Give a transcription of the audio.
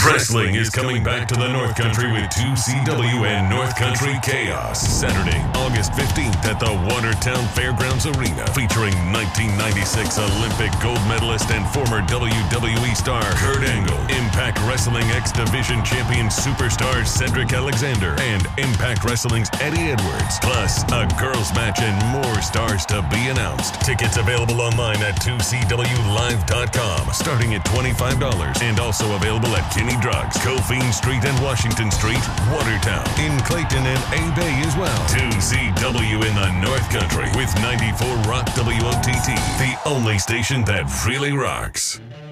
Wrestling is coming back to the North Country with 2CW and North Country Chaos. Saturday, August 15th at the Watertown Fairgrounds Arena, featuring 1996 Olympic gold medalist and former WWE star Kurt Angle, Impact Wrestling X Division champion superstar Cedric Alexander, and Impact Wrestling's Eddie Edwards, plus a girls match and more stars to be announced. Tickets available online at 2CWLive.com, starting at $25, and also available at Kenny Drugs, Cofield Street and Washington Street, Watertown, in Clayton and A-Bay as well. 2CW in the North Country with 94 Rock WOTT, the only station that really rocks.